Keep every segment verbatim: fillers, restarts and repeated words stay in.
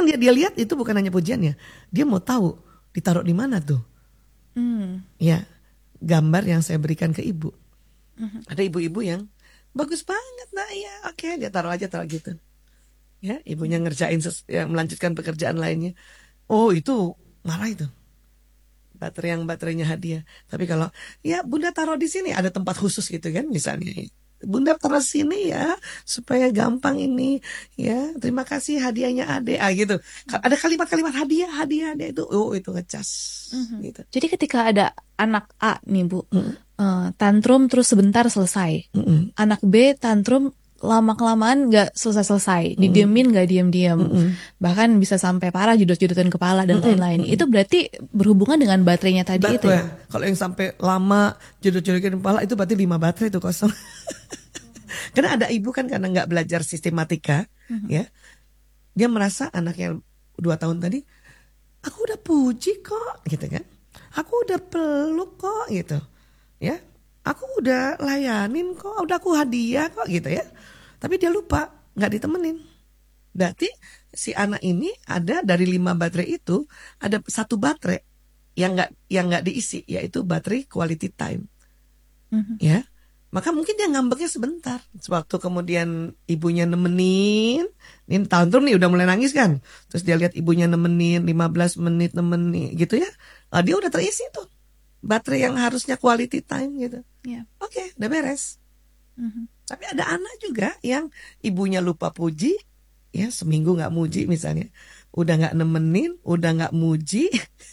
dia dia lihat itu bukan hanya pujiannya, dia mau tahu ditaruh di mana tuh. Hmm. Ya, gambar yang saya berikan ke ibu. Hmm. Ada ibu-ibu yang bagus banget, nah ya oke okay, dia taruh aja taruh gitu. Ya, ibunya ngerjain ses- ya, melanjutkan pekerjaan lainnya. Oh itu marah itu. Baterai yang baterainya hadiah. Tapi kalau ya bunda taruh di sini ada tempat khusus gitu kan misalnya. Bunda taruh sini ya supaya gampang ini ya. Terima kasih hadiahnya Ade. Ah gitu. Ada kalimat-kalimat hadiah, hadiah, hadiah itu. Oh itu ngecas. Mm-hmm. Gitu. Jadi ketika ada anak A nih Bu, mm-hmm. uh, tantrum terus sebentar selesai. Mm-hmm. Anak B tantrum lama-kelamaan gak selesai-selesai, didiemin gak diem-diem, mm-hmm. bahkan bisa sampai parah jedot-jedotan kepala dan mm-hmm. lain-lain. Mm-hmm. Itu berarti berhubungan dengan baterainya tadi. Baterai. Itu ya. Kalau yang sampai lama jedot-jedotan kepala itu berarti lima baterai itu kosong. Karena ada ibu kan karena gak belajar sistematika, mm-hmm. ya, dia merasa anaknya dua tahun tadi, aku udah puji kok, gitu kan, aku udah peluk kok, gitu, ya, aku udah layanin kok, udah aku hadiah kok, gitu ya. Tapi dia lupa, gak ditemenin. Berarti si anak ini ada dari lima baterai itu, ada satu baterai yang gak, yang gak diisi, yaitu baterai quality time. Mm-hmm. Ya, maka mungkin dia ngambeknya sebentar. Waktu kemudian ibunya nemenin, ini tantrum nih udah mulai nangis kan. Terus dia lihat ibunya nemenin, lima belas menit nemenin gitu ya. Nah, dia udah terisi tuh. Baterai yang harusnya quality time gitu. Yeah. Oke, okay, udah beres. Mm-hmm. Tapi ada anak juga yang ibunya lupa puji, ya seminggu gak muji misalnya, udah gak nemenin, udah gak muji,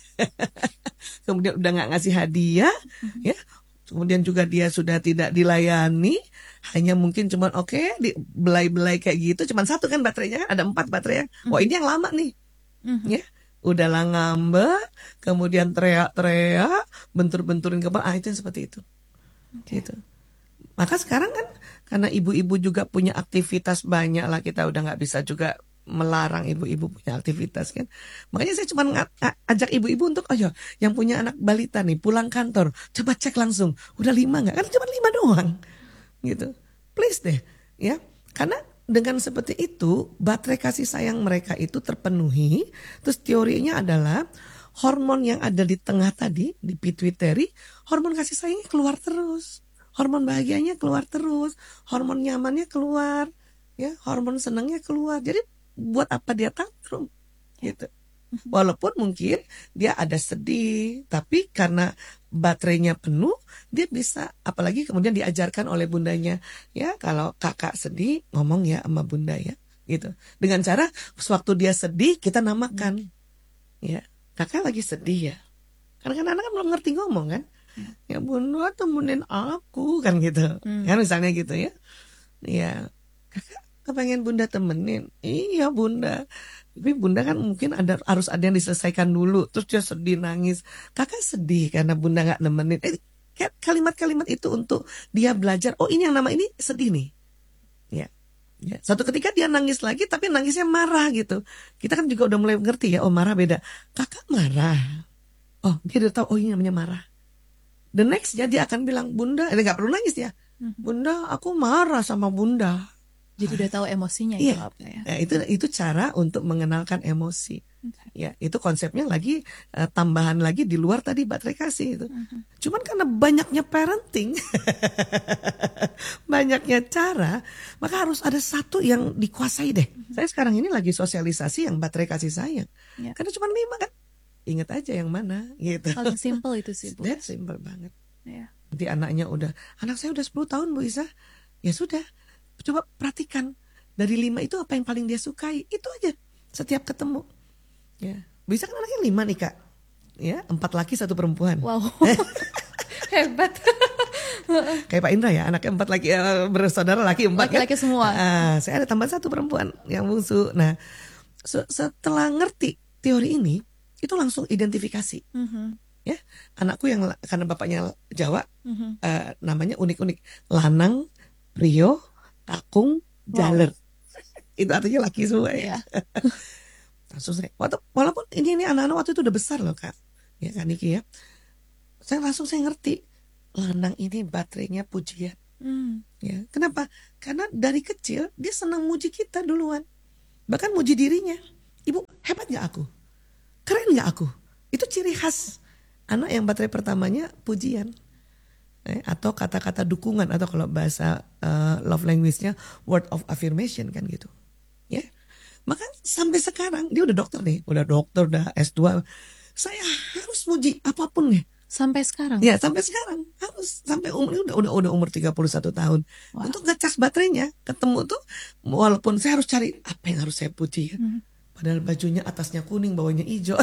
kemudian udah gak ngasih hadiah, mm-hmm. ya, kemudian juga dia sudah tidak dilayani, hanya mungkin cuman oke okay, di belai-belai kayak gitu, cuman satu kan baterainya, ada empat baterai, mm-hmm. wah ini yang lama nih, mm-hmm. ya, udahlah ngambek, kemudian teriak-teriak, bentur-benturin kepala, ah itu yang seperti itu, okay. gitu. Maka sekarang kan karena ibu-ibu juga punya aktivitas banyak lah, kita udah gak bisa juga melarang ibu-ibu punya aktivitas kan. Makanya saya cuma ajak ibu-ibu untuk, ayo yang punya anak balita nih pulang kantor, coba cek langsung, udah lima gak? Kan cuma lima doang gitu. Please deh ya. Karena dengan seperti itu baterai kasih sayang mereka itu terpenuhi. Terus teorinya adalah hormon yang ada di tengah tadi, di pituitary, hormon kasih sayangnya keluar terus. Hormon bahagianya keluar terus, hormon nyamannya keluar, ya, hormon senangnya keluar. Jadi buat apa dia tantrum, gitu. Walaupun mungkin dia ada sedih, tapi karena baterainya penuh, dia bisa, apalagi kemudian diajarkan oleh bundanya, ya, kalau kakak sedih ngomong ya sama bunda ya, gitu. Dengan cara sewaktu dia sedih kita namakan, ya, kakak lagi sedih ya. Karena kan anak kan belum ngerti ngomong kan. Ya bunda temenin aku kan gitu, hmm. kan misalnya gitu ya. Ya kakak kepengen bunda temenin, iya bunda. Tapi bunda kan mungkin ada harus ada yang diselesaikan dulu. Terus dia sedih nangis. Kakak sedih karena bunda nggak nemenin. Eh, kalimat-kalimat itu untuk dia belajar. Oh ini yang nama ini sedih nih. Ya. Ya. Satu ketika dia nangis lagi, tapi nangisnya marah gitu. Kita kan juga udah mulai ngerti ya. Oh marah beda. Kakak marah. Oh dia udah tahu. Oh ini namanya marah. The next dia akan bilang bunda, eh nggak perlu nangis ya, bunda aku marah sama bunda. Jadi udah tahu emosinya itu iya. apa ya? Nah, itu itu cara untuk mengenalkan emosi. Okay. Ya itu konsepnya lagi uh, tambahan lagi di luar tadi baterai kasih itu. Uh-huh. Cuman karena banyaknya parenting, banyaknya cara, maka harus ada satu yang dikuasai deh. Uh-huh. Saya sekarang ini lagi sosialisasi yang baterai kasih sayang, yeah. karena cuma lima kan. Ingat aja yang mana gitu. Paling simple itu sih Bu. That simple banget. Ya. Nanti anaknya udah, anak saya udah sepuluh tahun Bu Isa. Ya sudah, coba perhatikan dari lima itu apa yang paling dia sukai. Itu aja setiap ketemu. Ya, Bu Isa kan anaknya lima nih Kak. Ya, empat laki satu perempuan. Wow. Hebat. Kayak Pak Indra ya, anaknya empat laki, bersaudara laki empat. Laki-laki kan? Semua. Nah, saya ada tambah satu perempuan yang bungsu. Nah, setelah ngerti teori ini, itu langsung identifikasi, mm-hmm. ya anakku yang karena bapaknya Jawa, mm-hmm. uh, namanya unik-unik, Lanang, Prio, Kakung, Jaler, wow. Itu artinya laki semua ya. Langsung saya, waktu, walaupun ini ini anak-anak waktu itu udah besar loh Kak, ya Kak Niki ya, saya langsung saya ngerti, Lanang ini baterainya pujian, mm. ya kenapa? Karena dari kecil dia senang muji kita duluan, bahkan muji dirinya, ibu hebat. gak aku? Keren gak aku? Itu ciri khas anak yang baterai pertamanya pujian. Eh, atau kata-kata dukungan, atau kalau bahasa uh, love language-nya word of affirmation kan gitu. Ya. Maka sampai sekarang dia udah dokter nih, udah dokter, udah S dua. Saya harus muji apapun nih. Sampai sekarang? Ya, sampai sekarang harus, sampai umur udah udah udah umur tiga puluh satu tahun. Wow. Untuk ngecas baterainya, ketemu tuh walaupun saya harus cari apa yang harus saya puji ya. Hmm. Padahal bajunya atasnya kuning, bawahnya hijau.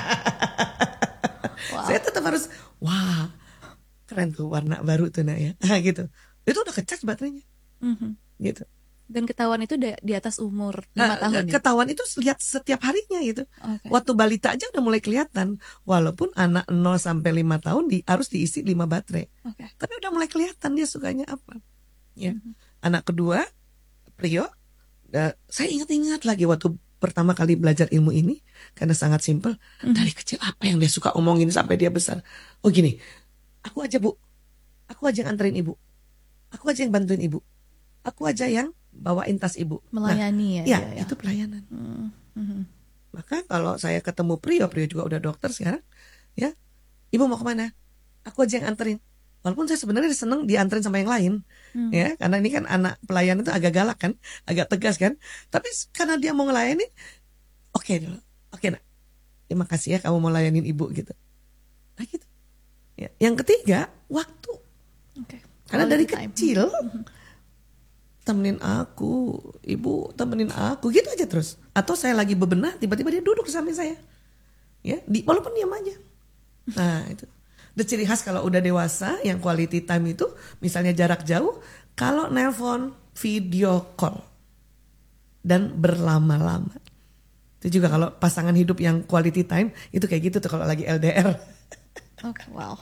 Wow. Saya tetap harus, wah, keren tuh warna baru tuh nak ya. gitu. Itu udah kecas baterainya. Hmm. Gitu. Dan ketahuan itu di atas umur lima tahun. Ketahuan ya? Itu lihat setiap harinya gitu. Okay. Waktu balita aja udah mulai kelihatan. Walaupun anak nol sampai lima tahun di, harus diisi lima baterai. Okay. Tapi udah mulai kelihatan dia sukanya apa. Ya. Mm-hmm. Anak kedua, Prio, uh, saya ingat-ingat lagi waktu pertama kali belajar ilmu ini. Karena sangat simpel. Mm-hmm. Dari kecil apa yang dia suka omongin sampai dia besar. Oh gini, aku aja bu. Aku aja yang anterin ibu. Aku aja yang bantuin ibu. Aku aja yang bawain tas ibu. Melayani nah, ya, ya, ya. Itu pelayanan. Mm-hmm. Maka kalau saya ketemu Prio, Prio juga udah dokter sekarang, ya, ibu mau kemana? Aku aja yang anterin. Walaupun saya sebenarnya seneng dianterin sama yang lain, mm. ya, karena ini kan anak pelayan itu agak galak kan, agak tegas kan. Tapi karena dia mau ngelayani, oke okay dulu, oke okay, nak, terima kasih ya kamu mau layanin ibu gitu. Nah gitu. Ya. Yang ketiga, waktu. Okay. Karena dari time. kecil. Mm-hmm. Temenin aku, ibu temenin aku, gitu aja terus. Atau saya lagi bebenah, tiba-tiba dia duduk di samping saya, ya, di, walaupun diam aja. Nah itu, the ciri khas kalau udah dewasa, yang quality time itu, misalnya jarak jauh, kalau nelpon video call dan berlama-lama. Itu juga kalau pasangan hidup yang quality time itu kayak gitu tuh kalau lagi L D R. Oke, okay, wow.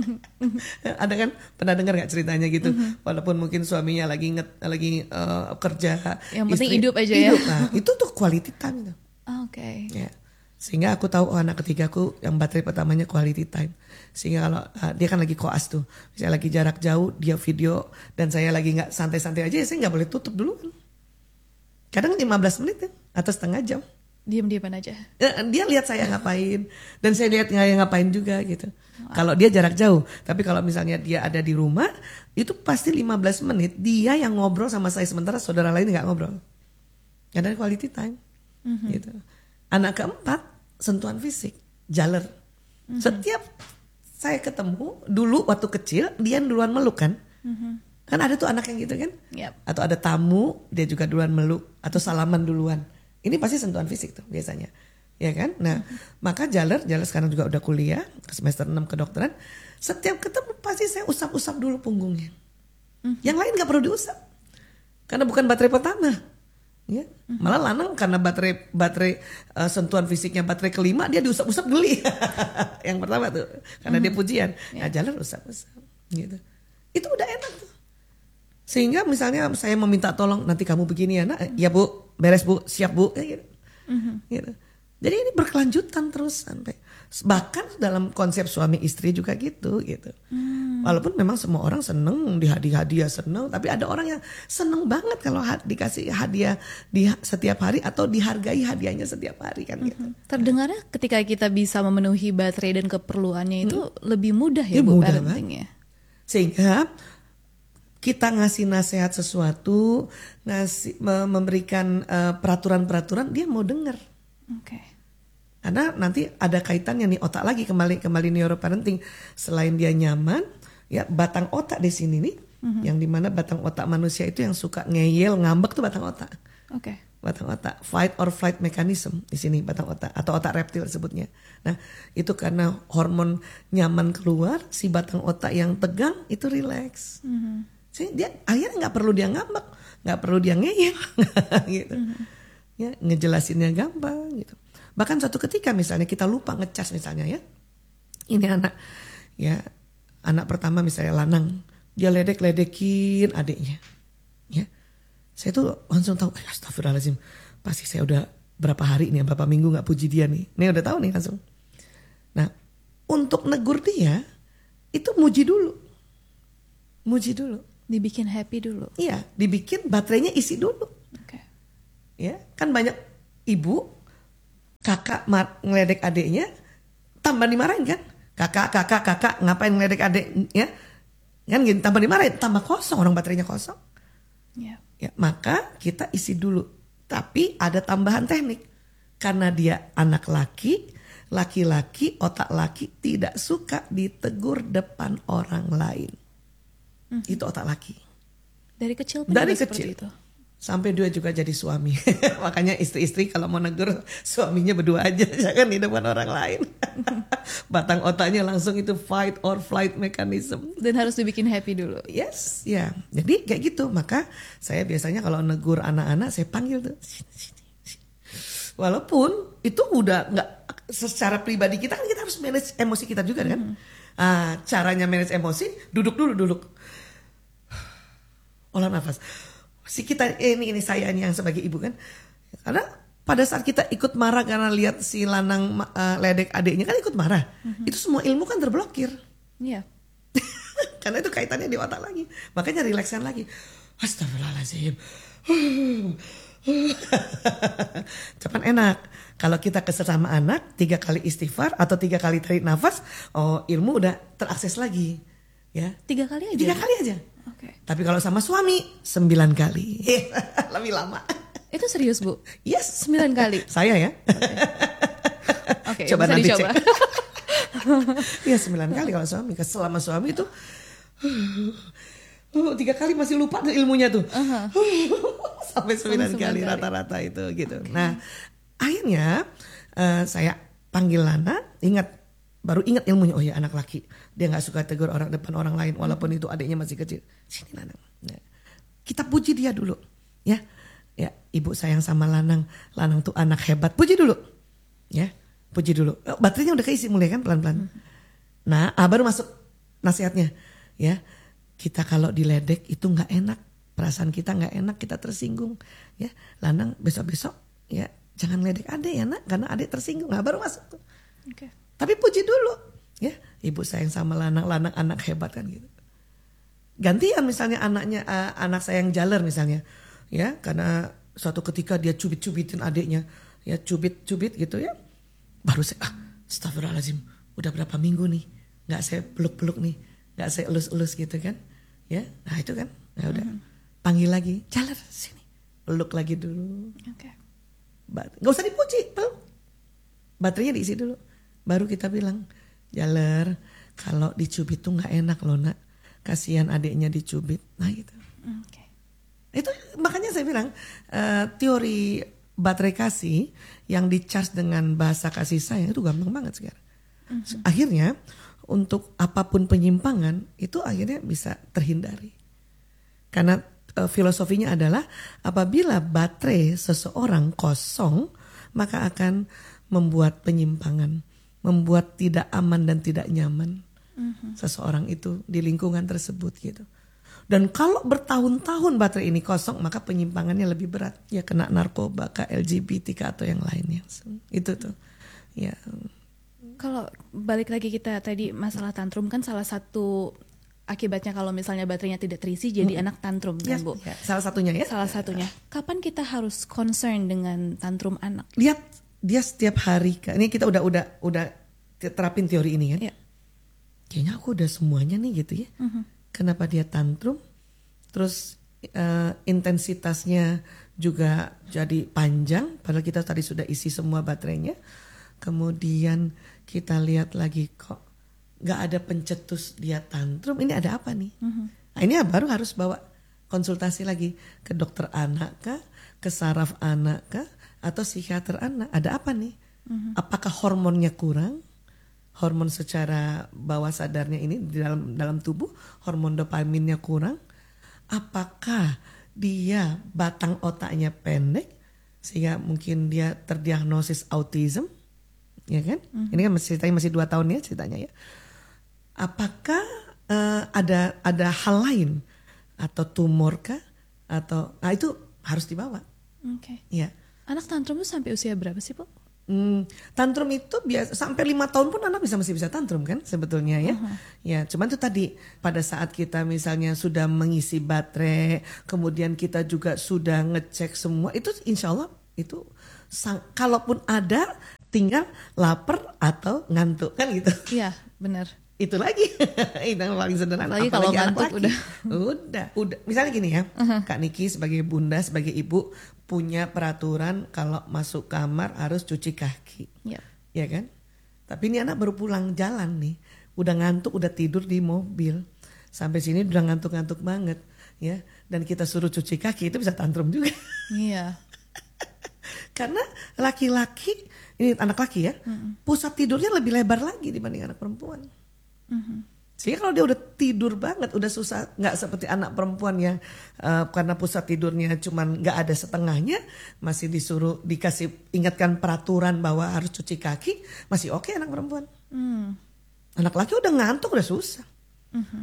Ada kan pernah dengar nggak ceritanya gitu, mm-hmm. walaupun mungkin suaminya lagi nget, lagi uh, kerja, yang penting hidup aja hidup, ya. Nah, itu tuh quality time tuh. Oke. Okay. Ya. Sehingga aku tahu oh, anak ketigaku yang baterai pertamanya quality time. Sehingga kalau uh, dia kan lagi koas tuh, saya lagi jarak jauh, dia video dan saya lagi nggak santai-santai aja, ya saya nggak boleh tutup dulu. Kadang lima belas menit ya, atau setengah jam. Diam-diaman aja. Dia lihat saya ngapain dan saya lihat saya ngapain juga gitu. Wow. Kalau dia jarak jauh, tapi kalau misalnya dia ada di rumah, itu pasti lima belas menit dia yang ngobrol sama saya sementara saudara lain nggak ngobrol. Karena quality time. Mm-hmm. Gitu. Anak keempat, sentuhan fisik, jaler. Mm-hmm. Setiap saya ketemu dulu waktu kecil, dia duluan meluk kan. Mm-hmm. Kan ada tuh anak yang gitu kan. Yep. Atau ada tamu, dia juga duluan meluk atau salaman duluan. Ini pasti sentuhan fisik tuh biasanya, ya kan? Nah, mm-hmm. maka Jaler, Jaler sekarang juga udah kuliah, semester enam kedokteran. Setiap ketemu pasti saya usap-usap dulu punggungnya. Mm-hmm. Yang lain nggak perlu diusap, karena bukan baterai pertama. Ya, mm-hmm. malah lanang karena baterai baterai uh, sentuhan fisiknya baterai kelima dia diusap-usap geli. Yang pertama tuh, karena mm-hmm. dia pujian. Nah, Jaler usap-usap, gitu. Itu udah enak tuh. Sehingga misalnya saya meminta tolong nanti kamu begini ya nak, mm-hmm. ya bu. Beres bu, siap bu, gitu. Mm-hmm. gitu. Jadi ini berkelanjutan terus sampai bahkan dalam konsep suami istri juga gitu, gitu. Mm. Walaupun memang semua orang seneng dihadiah-hadiah seneng, tapi ada orang yang seneng banget kalau dikasih hadiah di setiap hari atau dihargai hadiahnya setiap hari kan, mm-hmm. gitu. Terdengarnya ketika kita bisa memenuhi baterai dan keperluannya itu hmm. lebih mudah ya, ya bu parentingnya. Sehingga kita ngasih nasihat sesuatu, ngasih memberikan uh, peraturan-peraturan, dia mau dengar. Oke. Okay. Karena nanti ada kaitannya nih otak lagi, kembali kembali neuroparenting. Selain dia nyaman, ya batang otak di sini nih, mm-hmm. yang dimana batang otak manusia itu yang suka ngeyel, ngambek tuh batang otak. Oke. Okay. Batang otak, fight or flight mechanism di sini batang otak atau otak reptil sebutnya. Nah itu karena hormon nyaman keluar, si batang otak yang tegang itu relax. Mm-hmm. Dia akhirnya nggak perlu dia ngambek, nggak perlu dia ngeyel, gitu. Mm-hmm. Ya ngejelasinnya gampang, gitu. Bahkan suatu ketika misalnya kita lupa ngecas misalnya ya, ini anak, ya anak pertama misalnya lanang, dia ledek-ledekin adiknya, ya. Saya tuh langsung tahu, astagfirullahaladzim, pasti saya udah berapa hari nih, berapa minggu nggak puji dia nih, nih udah tahu nih langsung. Nah untuk negur dia itu muji dulu, muji dulu. Dibikin happy dulu. Iya, dibikin baterainya isi dulu. Oke. Okay. Ya, kan banyak ibu kakak mar- ngeledek adiknya, tambah dimarahin kan? Kakak, kakak, kakak ngapain ngeledek adik ya? Kan gitu, tambah dimarahin, tambah kosong, orang baterainya kosong. Yeah. Ya, maka kita isi dulu. Tapi ada tambahan teknik. Karena dia anak laki, laki-laki, otak laki tidak suka ditegur depan orang lain. Mm-hmm. Itu otak laki. Dari kecil pun Dari juga kecil. seperti itu. Sampai dia juga jadi suami. Makanya istri-istri kalau mau negur suaminya berdua aja, jangan di depan orang lain. Batang otaknya langsung itu fight or flight mechanism. Dan harus dibikin happy dulu. Yes, ya. Jadi kayak gitu. Maka saya biasanya kalau negur anak-anak saya panggil tuh. Walaupun itu udah nggak secara pribadi kita kan kita harus manage emosi kita juga kan. Mm-hmm. Ah, caranya manage emosi, duduk dulu duduk. Olah nafas. Si kita ini ini saya ini yang sebagai ibu kan, karena pada saat kita ikut marah karena lihat si lanang uh, ledek adiknya kan ikut marah, mm-hmm. itu semua ilmu kan terblokir. Iya. Yeah. Karena itu kaitannya di otak lagi, makanya relaxan lagi. Astagfirullahaladzim. Cepat enak. Kalau kita kesel sama anak, tiga kali istighfar atau tiga kali tarik nafas, oh ilmu udah terakses lagi, ya. Tiga kali aja. Tiga kali aja. Okay. Tapi kalau sama suami sembilan kali, lebih lama. Itu serius Bu? Yes, sembilan kali. Saya ya. Oke. Okay, coba nanti dicoba. cek. Iya sembilan kali kalau suami. Selama suami itu uh, tiga kali masih lupa tuh ilmunya tuh. Uh-huh. Sampai sembilan kali rata-rata itu gitu. Okay. Nah akhirnya uh, saya panggil Lana, ingat baru ingat ilmunya, oh ya anak laki dia nggak suka tegur orang depan orang lain walaupun itu adiknya masih kecil. Sini Lanang, nah, kita puji dia dulu, ya, ya ibu sayang sama Lanang, Lanang tuh anak hebat, puji dulu, ya, puji dulu. Oh, baterainya udah keisi mulai kan pelan-pelan. Nah, ah, baru masuk nasihatnya, ya, kita kalau diledek itu nggak enak, perasaan kita nggak enak, kita tersinggung, ya, Lanang besok-besok, ya, jangan ledek adik ya nak, karena adik tersinggung. Nah, baru masuk tuh. Okay. Tapi puji dulu, ya ibu sayang sama Lanang, Lanang anak hebat kan gitu. Gantian misalnya anaknya, uh, anak saya yang jaler misalnya, ya karena suatu ketika dia cubit-cubitin adiknya, ya cubit-cubit gitu ya, baru saya, ah, astagfirullahaladzim, udah berapa minggu nih, nggak saya peluk-peluk nih, nggak saya elus-elus gitu kan, ya, nah itu kan, nah udah, mm-hmm. panggil lagi, jaler sini, peluk lagi dulu, okay. Nggak usah dipuji, peluk, baterainya diisi dulu. Baru kita bilang, Jaler, kalau dicubit tuh nggak enak loh nak, kasihan adiknya dicubit, nah gitu. Okay. Itu makanya saya bilang uh, teori baterai kasih yang di-charge dengan bahasa kasih sayang itu gampang banget sekarang. Mm-hmm. Akhirnya untuk apapun penyimpangan itu akhirnya bisa terhindari. Karena uh, filosofinya adalah apabila baterai seseorang kosong maka akan membuat penyimpangan, membuat tidak aman dan tidak nyaman mm-hmm. seseorang itu di lingkungan tersebut gitu. Dan kalau bertahun-tahun baterai ini kosong maka penyimpangannya lebih berat. Ya kena narkoba, ke L G B T K atau yang lainnya. Itu tuh. Ya. Kalau balik lagi kita tadi masalah tantrum kan salah satu akibatnya kalau misalnya baterainya tidak terisi jadi hmm. anak tantrum kan, ya, Bu? Ya, salah satunya ya. Salah satunya. Kapan kita harus concern dengan tantrum anak? Lihat dia setiap hari, ini kita udah udah udah terapin teori ini kan. Ya. Kayaknya aku udah semuanya nih gitu ya. Uh-huh. Kenapa dia tantrum? Terus uh, intensitasnya juga jadi panjang padahal kita tadi sudah isi semua baterainya. Kemudian kita lihat lagi kok nggak ada pencetus dia tantrum. Ini ada apa nih? Uh-huh. Nah, ini baru harus bawa konsultasi lagi ke dokter anak kah, ke saraf anak kah, atau psikiater anak. Ada apa nih? Uh-huh. Apakah hormonnya kurang? Hormon secara bawah sadarnya ini di dalam dalam tubuh hormon dopaminnya kurang. Apakah dia batang otaknya pendek sehingga mungkin dia terdiagnosis autism, ya kan? Mm-hmm. Ini kan masih ceritanya masih dua tahun ya ceritanya ya. Apakah uh, ada ada hal lain atau tumor kah atau nah itu harus dibawa. Oke. Okay. Ya. Anak tantrum itu sampai usia berapa sih, Bu? Hmm, tantrum itu biasa sampai lima tahun pun anak bisa masih bisa tantrum kan sebetulnya ya. Uh-huh. Ya, cuman itu tadi pada saat kita misalnya sudah mengisi baterai, kemudian kita juga sudah ngecek semua itu insya Allah itu sang, kalaupun ada tinggal lapar atau ngantuk kan gitu. Iya, benar. Itu lagi itu yang paling sederhana. Apalagi kalau ngantuk udah udah udah misalnya gini ya, uh-huh. Kak Niki sebagai bunda, sebagai ibu punya peraturan kalau masuk kamar harus cuci kaki, yep. Ya kan? Tapi ini anak baru pulang jalan nih, udah ngantuk, udah tidur di mobil, sampai sini udah ngantuk-ngantuk banget ya, dan kita suruh cuci kaki itu bisa tantrum juga. Iya. Karena laki-laki, ini anak laki ya, uh-uh. pusat tidurnya lebih lebar lagi dibanding anak perempuan. Mm-hmm. Sehingga kalau dia udah tidur banget, udah susah, nggak seperti anak perempuan yang uh, karena pusat tidurnya cuman nggak ada setengahnya, masih disuruh dikasih ingatkan peraturan bahwa harus cuci kaki, masih oke okay anak perempuan. Mm. Anak laki udah ngantuk, udah susah. Mm-hmm.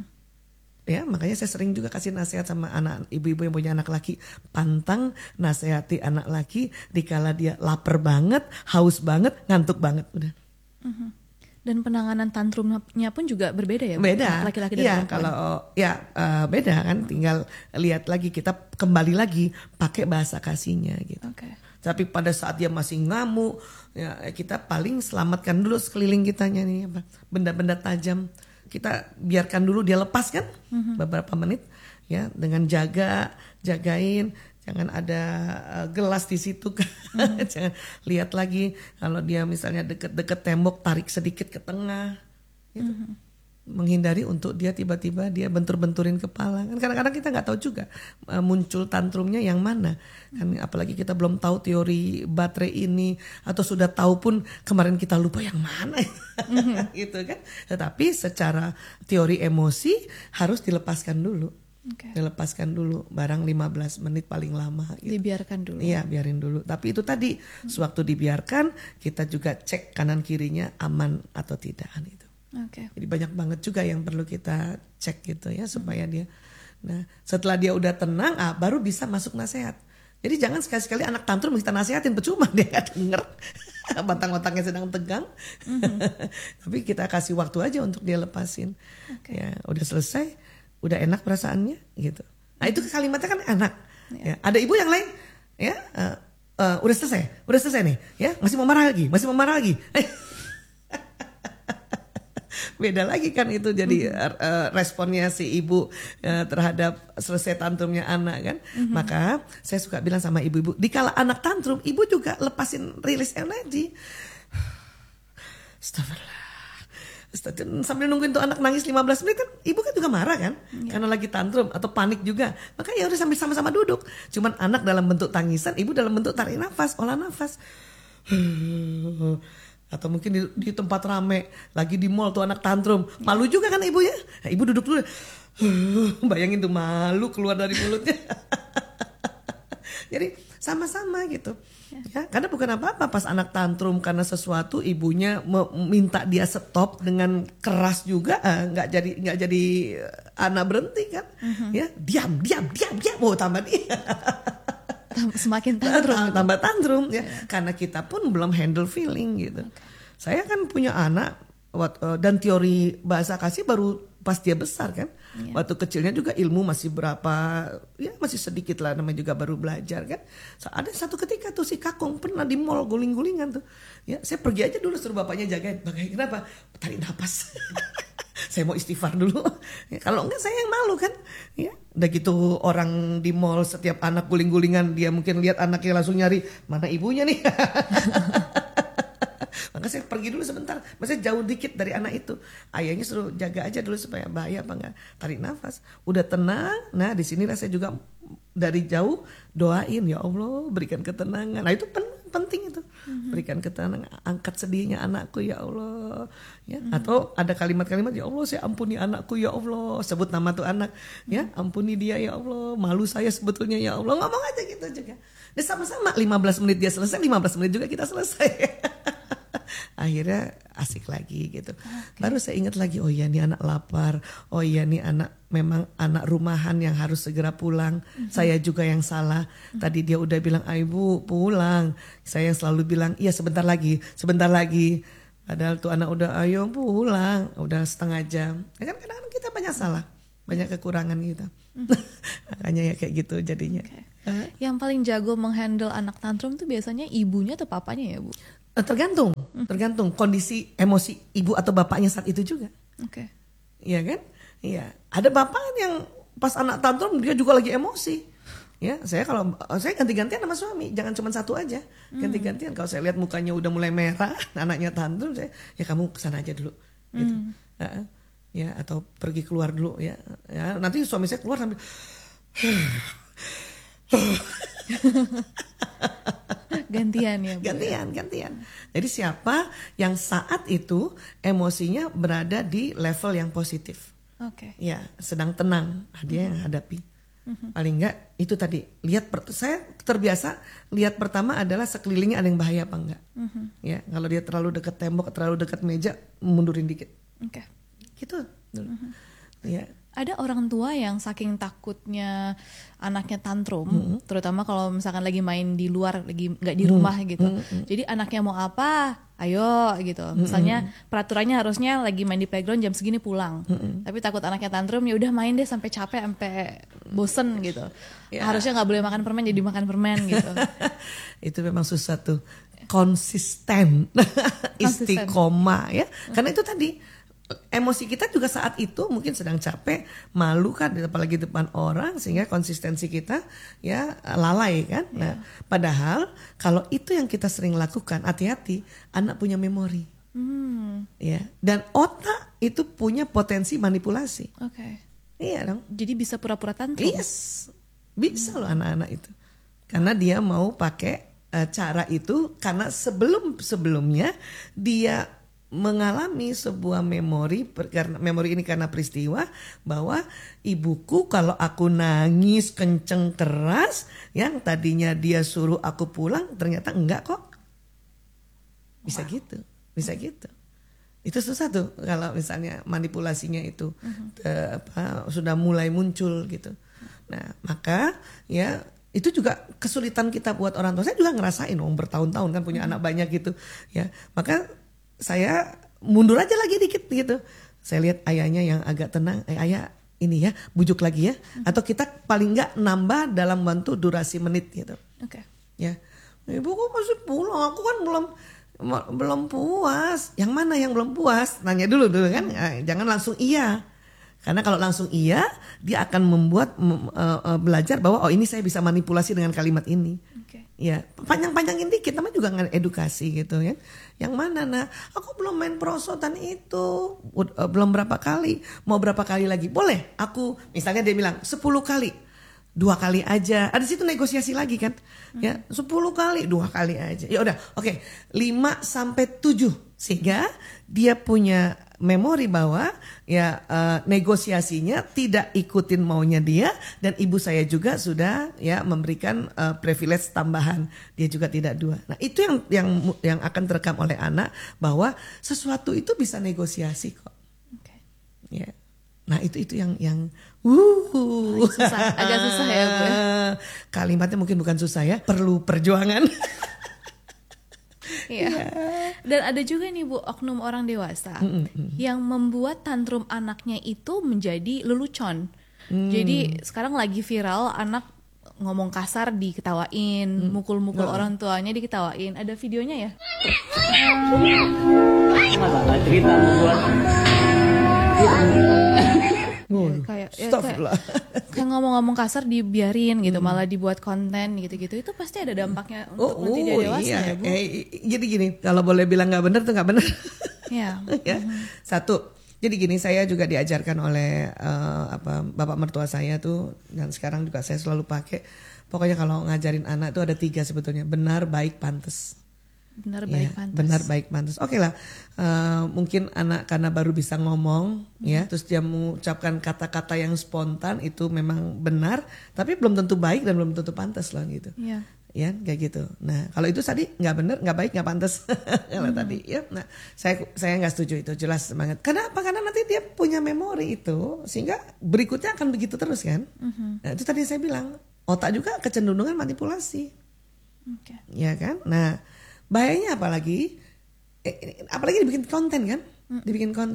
Ya makanya saya sering juga kasih nasihat sama anak ibu-ibu yang punya anak laki, pantang nasihati anak laki dikala dia lapar banget, haus banget, ngantuk banget udah. Mm-hmm. Dan penanganan tantrumnya pun juga berbeda ya? Beda. Laki-laki dan ya, perempuan. Kalau ya uh, beda kan, tinggal lihat lagi, kita kembali lagi pakai bahasa kasihnya gitu. Okay. Tapi pada saat dia masih ngamuk, ya kita paling selamatkan dulu sekeliling kitanya nih, apa, benda-benda tajam. Kita biarkan dulu dia lepas kan, mm-hmm. beberapa menit ya, dengan jaga, jagain. Jangan ada uh, gelas di situ kan. Mm. Jangan lihat lagi kalau dia misalnya deket-deket tembok, tarik sedikit ke tengah gitu. Mm-hmm. Menghindari untuk dia tiba-tiba dia bentur-benturin kepala. Kan kadang-kadang kita nggak tahu juga uh, muncul tantrumnya yang mana. Kan apalagi kita belum tahu teori baterai ini, atau sudah tahu pun kemarin kita lupa yang mana. Mm-hmm. Gitu kan. Tetapi secara teori emosi harus dilepaskan dulu. Okay. Dilepaskan dulu barang lima belas menit paling lama gitu. Dibiarkan dulu. Iya, biarin dulu. Tapi itu tadi, hmm. sewaktu dibiarkan kita juga cek kanan kirinya aman atau tidak itu. Okay. Jadi banyak banget juga yang perlu kita cek gitu ya, supaya hmm. dia. Nah, setelah dia udah tenang, ah baru bisa masuk nasihat. Jadi jangan sekali-sekali anak tantrum kita nasihatin, percuma dia gak denger. Batang-batangnya sedang tegang. Mm-hmm. Tapi kita kasih waktu aja untuk dia lepasin. Okay. Ya, udah selesai, udah enak perasaannya gitu. Nah itu kalimatnya kan enak. Ya. Ya, ada ibu yang lain, ya uh, uh, udah selesai, udah selesai nih, ya masih mau marah lagi, masih mau marah lagi. Beda lagi kan itu jadi mm-hmm. uh, responnya si ibu uh, terhadap selesai tantrumnya anak kan. Mm-hmm. Maka saya suka bilang sama ibu-ibu, dikala anak tantrum, ibu juga lepasin rilis energi. Astagfirullah. Sambil nungguin tuh anak nangis lima belas menit kan, ibu kan juga marah kan, ya. Karena lagi tantrum atau panik juga. Maka ya udah sambil sama-sama duduk. Cuman anak dalam bentuk tangisan, ibu dalam bentuk tarik nafas, olah nafas. Atau mungkin di, di tempat rame, lagi di mall tuh anak tantrum, malu juga kan ibu ya. Nah, ibu duduk dulu, bayangin tuh malu keluar dari mulutnya. Jadi sama-sama gitu. Ya, karena bukan apa-apa pas anak tantrum karena sesuatu, ibunya meminta dia stop dengan keras juga, nggak jadi nggak jadi anak berhenti kan. Mm-hmm. Ya, diam diam diam diam, mau tambah dia. Semakin tantrum. Tambah tantrum ya. Yeah. Karena kita pun belum handle feeling gitu. Okay. Saya kan punya anak dan teori bahasa kasih baru pas dia besar kan. Yeah. Waktu kecilnya juga ilmu masih berapa, ya masih sedikit lah, namanya juga baru belajar kan. So, ada satu ketika tuh si Kakung pernah di mall guling-gulingan tuh. Ya, saya pergi aja dulu suruh bapaknya jagain. Bagaimana kenapa? Tarik napas. Saya mau istighfar dulu. Ya, kalau enggak saya yang malu kan. Ya, udah gitu orang di mall setiap anak guling-gulingan, dia mungkin lihat anaknya langsung nyari mana ibunya nih. Maka saya pergi dulu sebentar, maksudnya jauh dikit dari anak itu. Ayahnya suruh jaga aja dulu supaya bahaya apa enggak. Tarik nafas, udah tenang. Nah di sini saya juga dari jauh doain, ya Allah berikan ketenangan. Nah itu pen penting itu, mm-hmm. berikan ketenangan, angkat sedihnya anakku ya Allah. Ya, mm-hmm. Atau ada kalimat-kalimat, ya Allah saya ampuni anakku ya Allah. Sebut nama tuh anak, ya ampuni dia ya Allah. Malu saya sebetulnya ya Allah. Ngomong aja gitu juga. Dan sama-sama lima belas menit dia selesai, lima belas menit juga kita selesai. Akhirnya asik lagi gitu. Okay. Baru saya ingat lagi, oh iya nih anak lapar, oh iya nih anak memang anak rumahan yang harus segera pulang. Mm-hmm. Saya juga yang salah. Mm-hmm. Tadi dia udah bilang, ah, ibu pulang. Saya yang selalu bilang, iya sebentar lagi, sebentar lagi. Padahal tuh anak udah ayo pulang, udah setengah jam. Ya kan kadang-kadang kita banyak salah, banyak kekurangan gitu. Mm-hmm. Makanya ya kayak gitu jadinya. Okay. Uh. Yang paling jago menghandle anak tantrum tuh biasanya ibunya atau papanya ya Bu? Tergantung, tergantung kondisi emosi ibu atau bapaknya saat itu juga. Oke. Okay. Iya kan? Iya. Ada bapak yang pas anak tantrum dia juga lagi emosi. Ya, saya kalau saya ganti-gantian sama suami, jangan cuma satu aja. Ganti-gantian. Kalau saya lihat mukanya udah mulai merah, anaknya tantrum, saya ya kamu kesana aja dulu. Gitu. Hmm. Uh, ya atau pergi keluar dulu ya. Ya, nanti suami saya keluar sambil gantian ya Bu. Gantian, gantian. Jadi siapa yang saat itu emosinya berada di level yang positif. Oke. Okay. Ya, sedang tenang, dia yang hadapi. Mm-hmm. Paling enggak itu tadi, lihat per, saya terbiasa lihat pertama adalah sekelilingnya ada yang bahaya apa enggak. Mm-hmm. Ya, kalau dia terlalu dekat tembok, terlalu dekat meja, mundurin dikit. Oke. Okay. Gitu. Mm-hmm. Ya. Ada orang tua yang saking takutnya anaknya tantrum, hmm. terutama kalau misalkan lagi main di luar, lagi nggak di rumah hmm. gitu. Hmm. Jadi anaknya mau apa, ayo gitu. Misalnya hmm. peraturannya harusnya lagi main di playground jam segini pulang. Hmm. Tapi takut anaknya tantrum, ya udah main deh sampai capek, sampai bosen gitu. Ya. Harusnya nggak boleh makan permen, jadi makan permen gitu. Itu memang susah tuh. Konsisten, istiqomah ya. Hmm. Karena itu tadi. Emosi kita juga saat itu mungkin sedang capek, malu kan, apalagi depan orang, sehingga konsistensi kita ya lalai kan. Yeah. Nah, padahal kalau itu yang kita sering lakukan, hati-hati, anak punya memori, hmm. ya, dan otak itu punya potensi manipulasi. Oke. Okay. Iya dong. Jadi bisa pura-pura tantrum. Yes, bisa hmm. loh anak-anak itu, karena dia mau pakai uh, cara itu karena sebelum sebelumnya dia mengalami sebuah memori, karena memori ini karena peristiwa bahwa ibuku kalau aku nangis kenceng keras, yang tadinya dia suruh aku pulang ternyata enggak kok. Bisa wow. gitu, bisa gitu. Itu susah tuh kalau misalnya manipulasinya itu uh-huh. te, apa, sudah mulai muncul gitu. Nah maka ya itu juga kesulitan kita buat orang tua. Saya juga ngerasain, om bertahun-tahun kan punya uh-huh. anak banyak gitu, ya maka saya mundur aja lagi dikit gitu. Saya lihat ayahnya yang agak tenang, eh, ayah ini ya bujuk lagi ya. Hmm. Atau kita paling nggak nambah dalam bantu durasi menit gitu. Oke. Okay. Ya, ibu kok masih pulang? Aku kan belum belum puas. Yang mana yang belum puas? Nanya dulu dulu kan. Hmm. Jangan langsung iya. Karena kalau langsung iya, dia akan membuat uh, uh, belajar bahwa oh ini saya bisa manipulasi dengan kalimat ini. Okay. Ya, panjang-panjangin dikit, namanya juga edukasi gitu ya. Yang mana nah, aku belum main perosotan itu, uh, belum berapa kali, mau berapa kali lagi? Boleh, aku misalnya dia bilang sepuluh kali, dua kali aja. Ada situ negosiasi lagi kan, hmm. ya sepuluh kali, dua kali aja. Ya udah, oke, okay. lima sampai tujuh sehingga dia punya memori bahwa ya uh, negosiasinya tidak ikutin maunya dia, dan ibu saya juga sudah ya memberikan uh, privilege tambahan, dia juga tidak dua. Nah itu yang yang yang akan terekam oleh anak bahwa sesuatu itu bisa negosiasi kok. Okay. Ya, nah itu itu yang yang uh susah, agak susah ya Bu. Kalimatnya mungkin bukan susah ya, perlu perjuangan. Iya. Yeah. Dan ada juga nih Bu, oknum orang dewasa mm-hmm. yang membuat tantrum anaknya itu menjadi lelucon. Mm. Jadi sekarang lagi viral anak ngomong kasar diketawain, mm. mukul-mukul mm. orang tuanya diketawain. Ada videonya ya? Masalah cerita membuat Oh, ya, kayak, ya, kayak, kayak ngomong-ngomong kasar dibiarin gitu, hmm. malah dibuat konten gitu-gitu. Itu pasti ada dampaknya untuk oh, nanti dia dewasa iya. ya Bu. Eh, jadi gini, kalau boleh bilang nggak benar tuh nggak benar. Ya. ya. Hmm. Satu, jadi gini, saya juga diajarkan oleh uh, apa bapak mertua saya tuh, dan sekarang juga saya selalu pakai. Pokoknya kalau ngajarin anak tuh ada tiga sebetulnya, benar, baik, pantas. Benar baik ya, pantas. Benar baik pantas. Oke lah, uh, mungkin anak karena baru bisa ngomong, hmm. ya, terus dia mengucapkan kata-kata yang spontan itu memang benar, tapi belum tentu baik dan belum tentu pantas lah gitu. Ya. Ya, kayak gitu. Nah, kalau itu tadi nggak benar, nggak baik, nggak pantas. Kalau hmm. tadi, ya, nah, saya saya nggak setuju itu, jelas banget. Kenapa? Karena nanti dia punya memori itu, sehingga berikutnya akan begitu terus kan. Hmm. Nah, itu tadi saya bilang, otak juga kecenderungan manipulasi. Okay. Ya kan? Nah. Bahayanya apalagi, eh, apalagi dibikin konten kan, hmm. dibikin konten.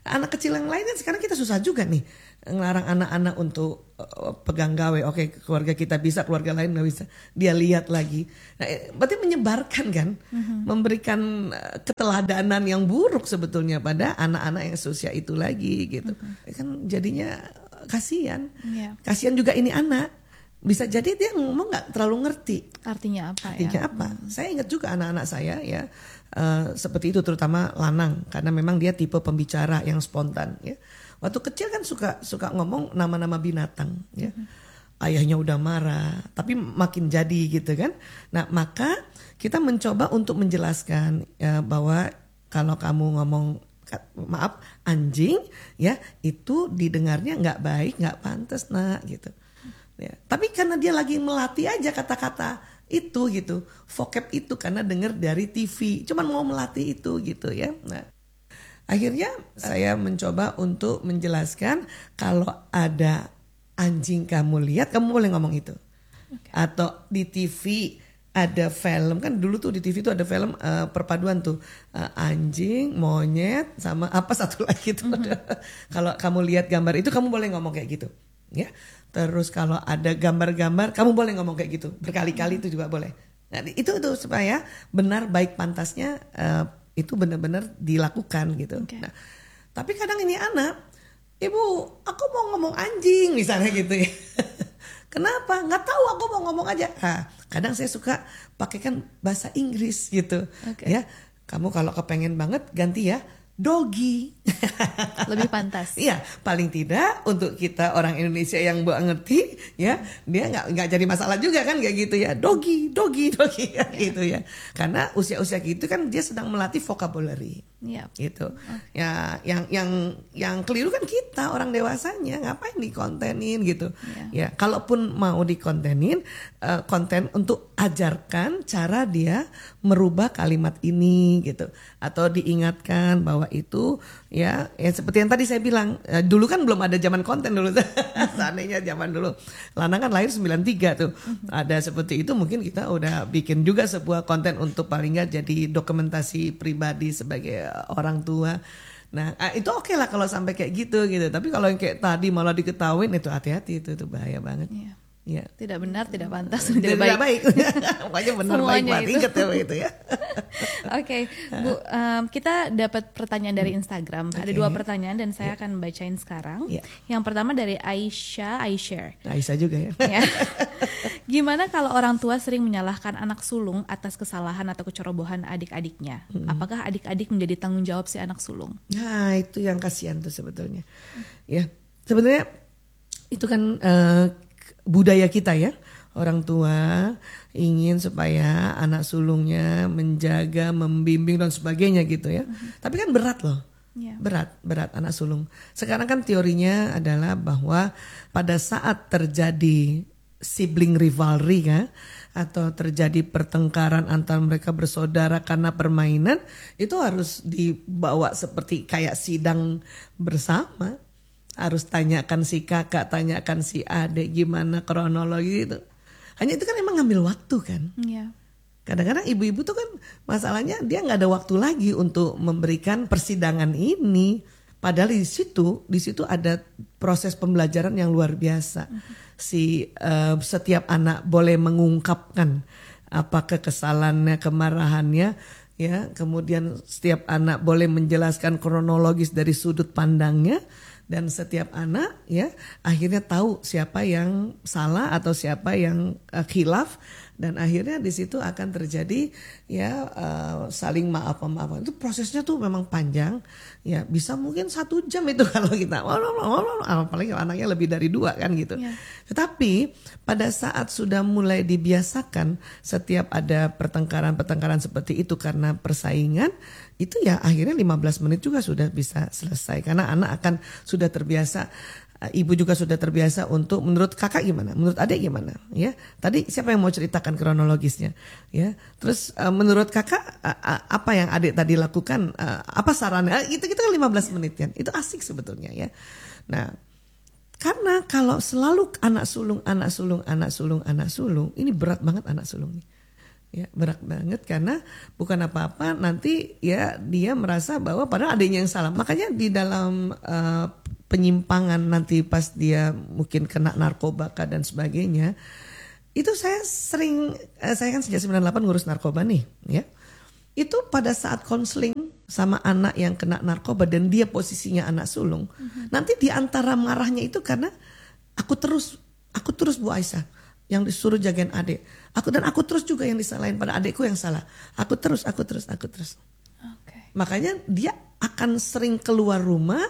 Anak kecil yang lain kan sekarang kita susah juga nih ngelarang anak-anak untuk uh, pegang gawe. Oke, keluarga kita bisa, keluarga lain nggak bisa. Dia lihat lagi. Nah, berarti menyebarkan kan, mm-hmm. memberikan uh, keteladanan yang buruk sebetulnya pada anak-anak yang seusia itu lagi gitu. Mm-hmm. Kan jadinya kasihan. Yeah. Kasihan juga ini anak. Bisa jadi dia ngomong nggak terlalu ngerti. Artinya apa Artinya ya? apa? Mm-hmm. Saya ingat juga anak-anak saya ya uh, seperti itu, terutama lanang, karena memang dia tipe pembicara yang spontan ya. Waktu kecil kan suka suka ngomong nama-nama binatang ya. Hmm. Ayahnya udah marah, tapi makin jadi gitu kan. Nah, maka kita mencoba untuk menjelaskan ya, bahwa kalau kamu ngomong maaf anjing ya, itu didengarnya nggak baik, nggak pantas nak gitu. Ya. Tapi karena dia lagi melatih aja kata-kata itu gitu, vocab itu karena dengar dari T V, cuman mau melatih itu gitu ya. Nah, akhirnya saya mencoba untuk menjelaskan kalau ada anjing kamu lihat, kamu boleh ngomong itu. Okay. Atau di T V ada film, kan dulu tuh di T V tuh ada film uh, perpaduan tuh uh, anjing, monyet sama apa satu lagi tuh. Mm-hmm. Kalau kamu lihat gambar itu kamu boleh ngomong kayak gitu, ya. Terus kalau ada gambar-gambar kamu boleh ngomong kayak gitu, berkali-kali itu juga boleh. Nah, itu tuh supaya benar baik pantasnya uh, itu benar-benar dilakukan gitu. Okay. Nah, tapi kadang ini anak, ibu, aku mau ngomong anjing misalnya gitu ya. Kenapa? Nggak tahu, aku mau ngomong aja. Nah, kadang saya suka pakaikan bahasa Inggris gitu. Okay. Ya, kamu kalau kepengen banget ganti ya doggy. Lebih pantas. Iya, paling tidak untuk kita orang Indonesia yang nggak ngerti ya, dia nggak nggak jadi masalah juga kan kayak gitu ya, doggy, doggy, doggy ya, gitu ya. Karena usia-usia gitu kan dia sedang melatih vocabulary. Iya. Gitu. Okay. Ya, yang yang yang keliru kan kita orang dewasanya, ngapain dikontenin gitu. Yeah. Ya, kalaupun mau dikontenin, uh, konten untuk ajarkan cara dia merubah kalimat ini gitu, atau diingatkan bahwa itu ya, ya seperti yang tadi saya bilang, uh, dulu kan belum ada zaman konten dulu. Seandainya zaman dulu Lana kan lahir sembilan tiga tuh. Ada seperti itu mungkin kita udah bikin juga sebuah konten untuk paling nggak jadi dokumentasi pribadi sebagai orang tua. Nah, itu oke okay lah kalau sampai kayak gitu gitu. Tapi kalau yang kayak tadi malah diketahuin, itu hati-hati, itu itu bahaya banget. Iya. Ya. Tidak benar, tidak pantas, tidak, tidak baik. Pokoknya benar baik banget, ingat ya begitu ya. Oke, okay, Bu, um, kita dapat pertanyaan dari Instagram. Okay. Ada dua pertanyaan dan saya yeah. akan bacain sekarang. Yeah. Yang pertama dari Aisyah, Aisyah. Aisyah juga ya. Ya. Gimana kalau orang tua sering menyalahkan anak sulung atas kesalahan atau kecerobohan adik-adiknya? Hmm. Apakah adik-adik menjadi tanggung jawab si anak sulung? Nah, itu yang kasihan tuh sebetulnya. Hmm. Ya, sebenarnya itu kan uh, budaya kita ya, orang tua ingin supaya anak sulungnya menjaga, membimbing dan sebagainya gitu ya. Mm-hmm. Tapi kan berat loh, yeah. berat, berat anak sulung. Sekarang kan teorinya adalah bahwa pada saat terjadi sibling rivalry kan, atau terjadi pertengkaran antar mereka bersaudara karena permainan, itu harus dibawa seperti kayak sidang bersama. Harus tanyakan si kakak, tanyakan si adik gimana kronologi itu. Hanya itu kan emang ngambil waktu kan. Iya. Kadang-kadang ibu-ibu tuh kan masalahnya dia nggak ada waktu lagi untuk memberikan persidangan ini. Padahal di situ, di situ ada proses pembelajaran yang luar biasa. Mm-hmm. Si uh, setiap anak boleh mengungkapkan apa kekesalannya, kemarahannya. Ya, kemudian setiap anak boleh menjelaskan kronologis dari sudut pandangnya. Dan setiap anak ya akhirnya tahu siapa yang salah atau siapa yang uh, khilaf, dan akhirnya di situ akan terjadi ya uh, saling maaf maafan. Itu prosesnya tuh memang panjang ya, bisa mungkin satu jam itu kalau kita apalagi anaknya lebih dari dua kan gitu. Yeah. Tetapi pada saat sudah mulai dibiasakan setiap ada pertengkaran-pertengkaran seperti itu karena persaingan, itu ya akhirnya lima belas menit juga sudah bisa selesai karena anak akan sudah terbiasa, ibu juga sudah terbiasa untuk menurut kakak gimana, menurut adik gimana, ya. Tadi siapa yang mau ceritakan kronologisnya, ya. Terus uh, menurut kakak uh, uh, apa yang adik tadi lakukan, uh, apa sarannya? Uh, itu kita kan lima belas menit kan, itu asik sebetulnya ya. Nah, karena kalau selalu anak sulung, anak sulung, anak sulung, anak sulung, ini berat banget anak sulung nih. Ya, berat banget karena bukan apa-apa nanti ya dia merasa bahwa padahal adiknya yang salah. Makanya di dalam uh, penyimpangan nanti pas dia mungkin kena narkoba dan sebagainya, itu saya sering, uh, saya kan sejak sembilan puluh delapan ngurus narkoba nih, ya. Itu pada saat konseling sama anak yang kena narkoba dan dia posisinya anak sulung, mm-hmm. nanti di antara marahnya itu karena aku terus, aku terus Bu Aisyah yang disuruh jagain adik. Aku dan aku terus juga yang disalahin pada adikku yang salah. Aku terus, aku terus, aku terus. Okay. Makanya dia akan sering keluar rumah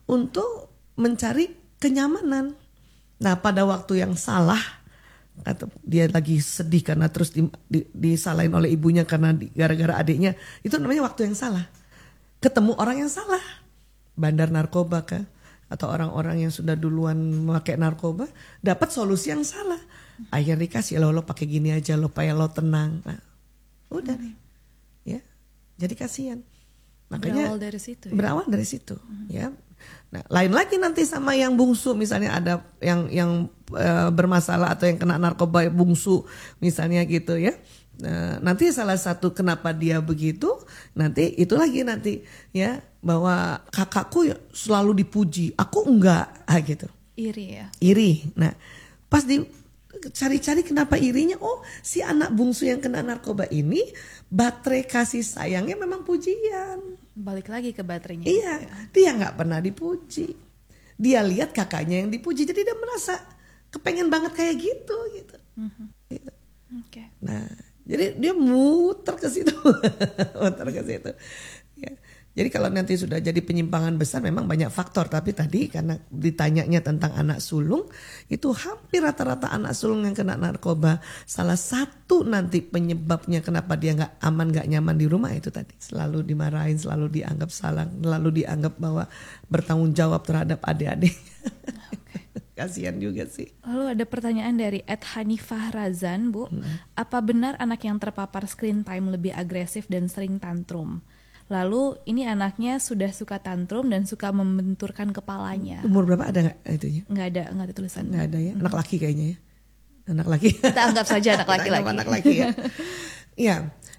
untuk mencari kenyamanan. Nah pada waktu yang salah, atau dia lagi sedih karena terus di, di, disalahin oleh ibunya karena di, gara-gara adiknya, itu namanya waktu yang salah. Ketemu orang yang salah, bandar narkoba kah? Atau orang-orang yang sudah duluan memakai narkoba, dapat solusi yang salah. Akhirnya dikasih lo lo pakai gini aja lo supaya lo tenang. Nah, udah nih, ya. Jadi kasihan. Makanya berawal dari situ. Ya? Berawal dari situ, hmm. ya. Nah, lain lagi nanti sama yang bungsu, misalnya ada yang yang uh, bermasalah atau yang kena narkoba bungsu, misalnya gitu ya. Nah, nanti salah satu kenapa dia begitu, nanti itu lagi nanti ya bahwa kakakku selalu dipuji, aku enggak, ah gitu. Iri ya. Iri. Nah, pas di cari-cari kenapa irinya, oh si anak bungsu yang kena narkoba ini baterai kasih sayangnya memang pujian. Balik lagi ke baterainya. Iya, ya. Dia nggak pernah dipuji. Dia lihat kakaknya yang dipuji, jadi dia merasa kepengen banget kayak gitu, gitu. Mm-hmm. gitu. Okay. Nah, jadi dia muter ke situ, muter ke situ. Ya. Jadi kalau nanti sudah jadi penyimpangan besar memang banyak faktor. Tapi tadi karena ditanyanya tentang anak sulung, itu hampir rata-rata anak sulung yang kena narkoba. Salah satu nanti penyebabnya kenapa dia gak aman, gak nyaman di rumah itu tadi. Selalu dimarahin, selalu dianggap salah, selalu dianggap bahwa bertanggung jawab terhadap adik-adik. Okay. Kasian juga sih. Lalu ada pertanyaan dari Ed Hanifah Razan, Bu. Hmm. Apa benar anak yang terpapar screen time lebih agresif dan sering tantrum? Lalu ini anaknya sudah suka tantrum dan suka membenturkan kepalanya. Umur berapa ada nggak itunya? Nggak ada, nggak ada tulisan. Nggak ada ya. Anak laki kayaknya ya. Anak laki. Kita anggap saja anak laki-laki. Anak laki ya. Iya.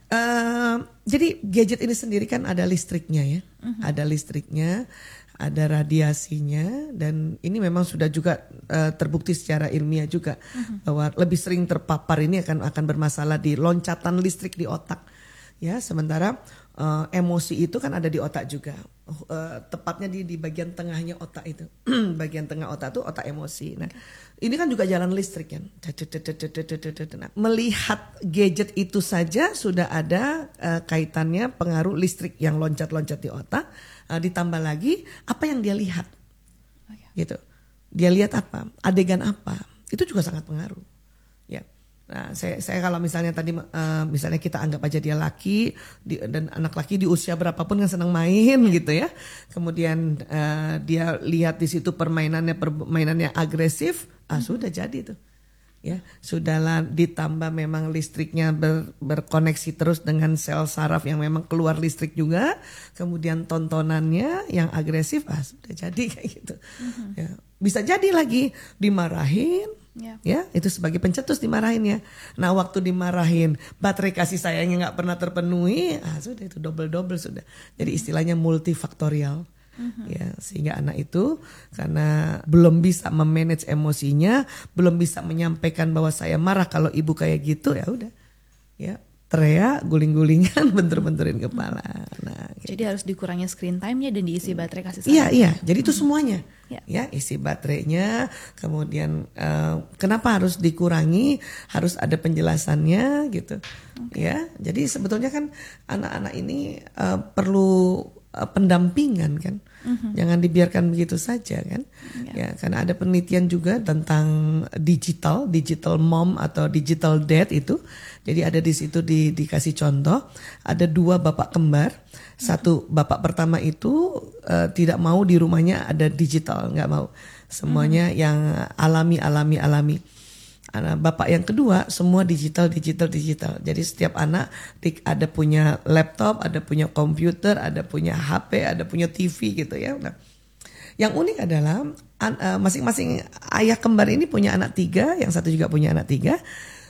Uh, jadi gadget ini sendiri kan ada listriknya ya. Uh-huh. Ada listriknya, ada radiasinya, dan ini memang sudah juga uh, terbukti secara ilmiah juga uh-huh. bahwa lebih sering terpapar ini akan akan bermasalah di loncatan listrik di otak. Ya, sementara Uh, emosi itu kan ada di otak juga, uh, tepatnya di di bagian tengahnya otak itu, bagian tengah otak itu otak emosi. Nah, ini kan juga jalan listrik kan. Nah, melihat gadget itu saja sudah ada uh, kaitannya pengaruh listrik yang loncat-loncat di otak. Uh, ditambah lagi apa yang dia lihat, gitu. Dia lihat apa, adegan apa, itu juga sangat pengaruh. Ya. Nah, saya, saya kalau misalnya tadi uh, misalnya kita anggap aja dia laki di, dan anak laki di usia berapapun kan senang main gitu ya. Kemudian uh, dia lihat di situ permainannya permainannya agresif, ah sudah jadi tuh. Ya, sudahlah ditambah memang listriknya ber, berkoneksi terus dengan sel saraf yang memang keluar listrik juga. Kemudian tontonannya yang agresif, ah sudah jadi kayak gitu. Mm-hmm. Ya, bisa jadi lagi dimarahin. Yeah. Ya, itu sebagai pencetus dimarahin ya. Nah, waktu dimarahin, baterai kasih sayangnya nggak pernah terpenuhi, ah sudah itu double-double sudah. Jadi istilahnya multifaktorial. Mm-hmm. Ya, sehingga anak itu karena belum bisa memanage emosinya, belum bisa menyampaikan bahwa saya marah kalau ibu kayak gitu, ya udah. Ya, teriak, guling-gulingan, bentur-benturin kepala. Nah, gitu. Jadi harus dikurangi screen time-nya dan diisi baterai kasih sayang. Iya, iya. Jadi itu semuanya. Ya. Ya, isi baterainya, kemudian uh, kenapa harus dikurangi, harus ada penjelasannya gitu. Okay. Ya, jadi sebetulnya kan anak-anak ini uh, perlu uh, pendampingan kan. Uh-huh. Jangan dibiarkan begitu saja kan. Yeah. Ya, karena ada penelitian juga tentang digital, digital mom atau digital dad itu. Jadi ada di situ di, dikasih contoh, ada dua bapak kembar. Satu bapak pertama itu uh, tidak mau di rumahnya ada digital, nggak mau. Semuanya hmm. yang alami, alami, alami. Anak bapak yang kedua semua digital, digital, digital. Jadi setiap anak ada punya laptop, ada punya komputer, ada punya H P, ada punya T V gitu ya. Nah, yang unik adalah an, uh, masing-masing ayah kembar ini punya anak tiga, yang satu juga punya anak tiga.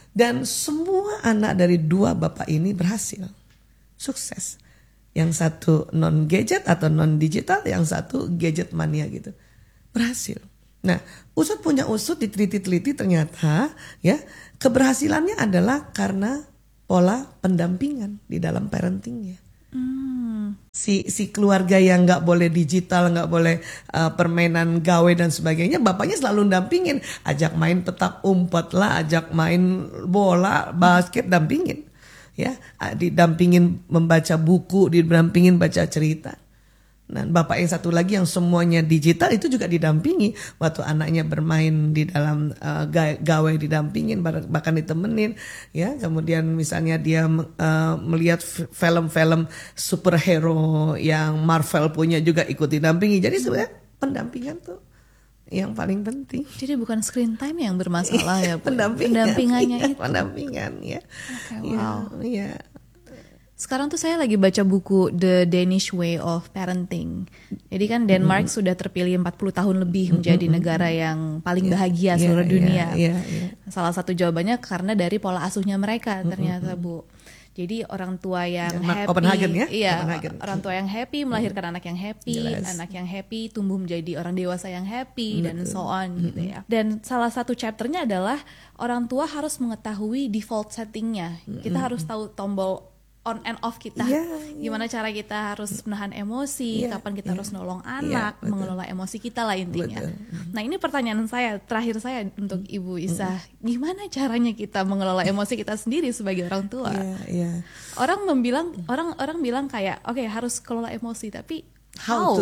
Dan semua anak dari dua bapak ini berhasil, sukses. Yang satu non gadget atau non digital, yang satu gadget mania gitu, berhasil. Nah, usut punya usut, diteliti-teliti ternyata ya keberhasilannya adalah karena pola pendampingan di dalam parentingnya. Hmm. Si si keluarga yang nggak boleh digital, nggak boleh uh, permainan gawe dan sebagainya, bapaknya selalu dampingin, ajak main petak umpet lah, ajak main bola, basket, dampingin, ya, didampingin membaca buku, didampingin baca cerita. Nah, bapak yang satu lagi yang semuanya digital itu juga didampingi. Waktu anaknya bermain di dalam uh, gawe didampingin, bahkan ditemenin. Ya, kemudian misalnya dia uh, melihat film-film superhero yang Marvel punya juga ikut didampingi. Jadi sebenarnya pendampingan tuh yang paling penting. Jadi bukan screen time yang bermasalah ya, Bu? Pendampingan, pendampingannya iya, itu. Pendampingan ya. Okay, wow. Ya, ya. Sekarang tuh saya lagi baca buku The Danish Way of Parenting. Jadi kan Denmark mm. sudah terpilih empat puluh tahun lebih menjadi mm-hmm. negara yang paling yeah, bahagia yeah, seluruh dunia. Yeah, yeah, yeah. Salah satu jawabannya karena dari pola asuhnya mereka ternyata, mm-hmm. Bu. Jadi orang tua yang Denmark, happy, Copenhagen, ya? iya, Copenhagen. Orang tua yang happy melahirkan mm-hmm. anak yang happy, Jelas. anak yang happy tumbuh menjadi orang dewasa yang happy mm-hmm. dan so on mm-hmm. gitu ya. Dan salah satu chapternya adalah orang tua harus mengetahui default settingnya. Mm-hmm. Kita harus tahu tombol on and off kita, yeah, yeah. gimana cara kita harus menahan emosi, yeah, kapan kita yeah. harus nolong anak, yeah, mengelola emosi kita lah intinya. Betul. Nah ini pertanyaan saya, terakhir saya untuk Ibu Isah, gimana caranya kita mengelola emosi kita sendiri sebagai orang tua? Yeah, yeah. Orang membilang, orang orang bilang kayak, oke okay, harus kelola emosi, tapi how, how? to,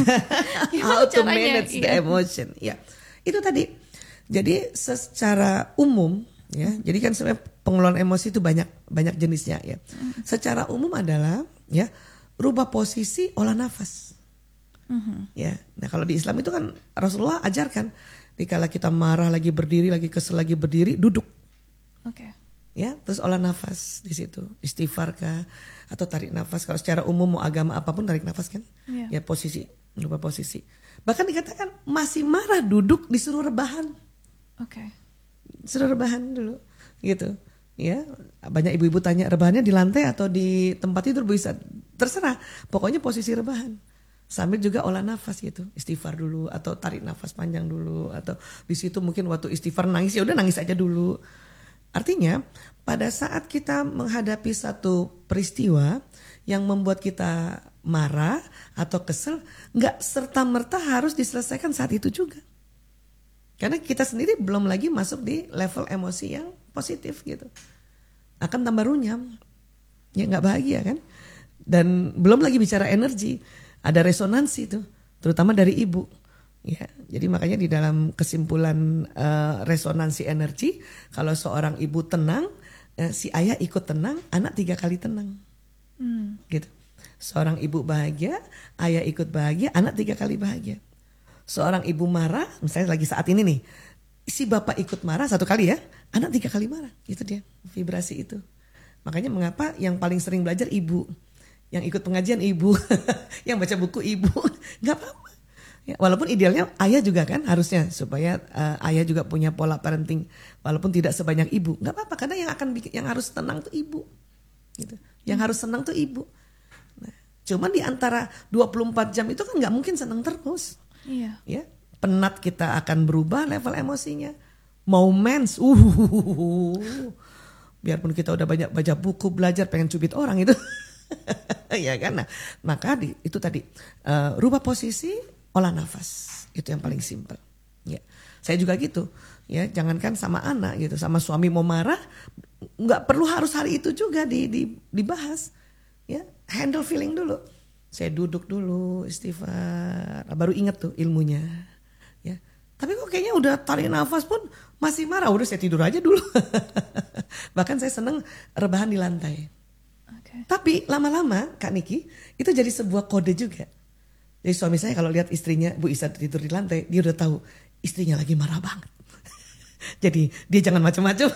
how to manage the emotion? Ya, yeah. Itu tadi. Jadi secara umum. Ya, jadi kan sebenarnya pengelolaan emosi itu banyak banyak jenisnya ya. Mm. Secara umum adalah ya rubah posisi, olah nafas. Mm-hmm. Ya, nah kalau di Islam itu kan Rasulullah ajarkan, dikala kita marah lagi berdiri, lagi kesel lagi berdiri, duduk. Oke. Okay. Ya, terus olah nafas di situ, istighfar kah atau tarik nafas. Kalau secara umum mau agama apapun tarik nafas kan? Yeah. Ya posisi, rubah posisi. Bahkan dikatakan masih marah duduk disuruh rebahan. Oke. Okay. Suruh rebahan dulu gitu ya. Banyak ibu-ibu tanya rebahannya di lantai atau di tempat tidur, bisa terserah, pokoknya posisi rebahan sambil juga olah nafas gitu, istighfar dulu atau tarik nafas panjang dulu, atau di situ mungkin waktu istighfar nangis ya udah nangis aja dulu. Artinya pada saat kita menghadapi satu peristiwa yang membuat kita marah atau kesel, nggak serta merta harus diselesaikan saat itu juga. Karena kita sendiri belum lagi masuk di level emosi yang positif gitu. Akan tambah runyam. Ya gak bahagia kan. Dan belum lagi bicara energi. Ada resonansi tuh. Terutama dari ibu. Ya, jadi makanya di dalam kesimpulan uh, resonansi energi. Kalau seorang ibu tenang. Uh, si ayah ikut tenang. Anak tiga kali tenang. Hmm. Gitu. Seorang ibu bahagia. Ayah ikut bahagia. Anak tiga kali bahagia. Seorang ibu marah, misalnya lagi saat ini nih, si bapak ikut marah satu kali ya, anak tiga kali marah, itu dia vibrasi itu. Makanya mengapa yang paling sering belajar ibu, yang ikut pengajian ibu, yang baca buku ibu, nggak apa-apa. Ya, walaupun idealnya ayah juga kan harusnya supaya uh, ayah juga punya pola parenting, walaupun tidak sebanyak ibu, nggak apa-apa karena yang akan bikin, yang harus tenang tuh ibu, gitu. Yang harus senang tuh ibu. Nah, cuman di antara dua puluh empat jam itu kan nggak mungkin senang terus. Iya. Ya, penat kita akan berubah level emosinya. Mau mens, uh, biarpun kita udah banyak baca buku, belajar, pengen cubit orang itu, ya kan? Nah, maka di, itu tadi uh, rubah posisi, olah nafas, itu yang paling simpel. Ya, saya juga gitu. Ya, jangankan sama anak gitu, sama suami mau marah, nggak perlu harus hari itu juga di, di, dibahas. Ya, handle feeling dulu. Saya duduk dulu, istighfar, baru ingat tuh ilmunya. Ya. Tapi kok kayaknya udah tarik nafas pun masih marah, udah saya tidur aja dulu. Bahkan saya seneng rebahan di lantai. Okay. Tapi lama-lama Kak Niki, itu jadi sebuah kode juga. Jadi suami saya kalau lihat istrinya, Bu Isa tidur di lantai, dia udah tahu istrinya lagi marah banget. Jadi dia jangan macam-macam.